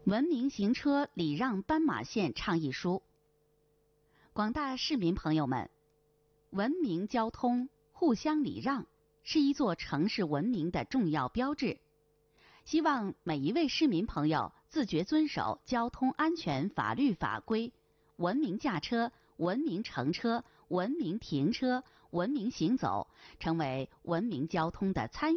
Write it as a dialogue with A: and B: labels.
A: 文明行车礼让斑马线倡议书。广大市民朋友们，文明交通、互相礼让是一座城市文明的重要标志。希望每一位市民朋友自觉遵守交通安全法律法规，文明驾车、文明乘车、文明停车、文明行走，成为文明交通的参与